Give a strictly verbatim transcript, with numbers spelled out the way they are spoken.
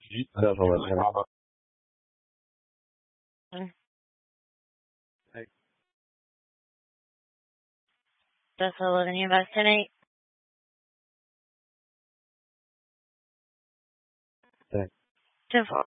That's all that's gonna happen. Just a living you guys tonight. Thanks. Ten four.